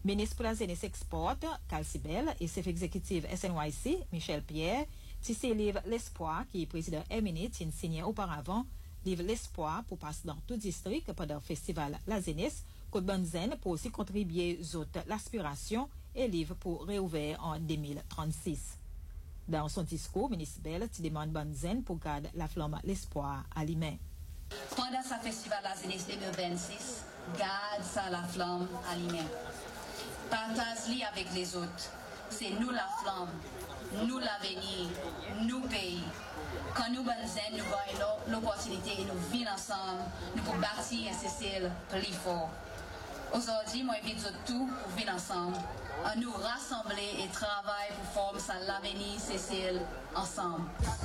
Ministre pour la Jeunesse Export, Calcibel, et chef exécutif SNYC, Michel Pierre, tissé livre L'Espoir, qui est président Eminit, qui signé auparavant, livre L'Espoir pour passer dans tout district pendant le festival La Jeunesse, Côte Bonzen pour aussi contribuer à l'aspiration et livre pour réouvrir en 2036. Dans son discours, ministre Bell demande Bonzen pour garder la flamme L'Espoir à l'humain. Pendant ce festival La Jeunesse 2026, garde ça la flamme à l'humain. Partage-les avec les autres. C'est nous la flamme, nous l'avenir, nous pays. Quand nous Bonzen, nous avons l'opportunité et nous vivons ensemble, nous pouvons bâtir un CCL plus fort. Aujourd'hui, moi, j'invite tout pour vivre ensemble, à nous rassembler et travailler pour former ça l'avenir CCL ensemble.